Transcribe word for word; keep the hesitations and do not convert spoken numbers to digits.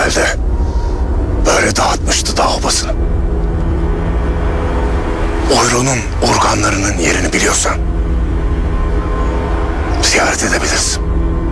evvelde böyle dağıtmıştı dağ obasını. Oyron'un organlarının yerini biliyorsan ziyaret edebilirsin.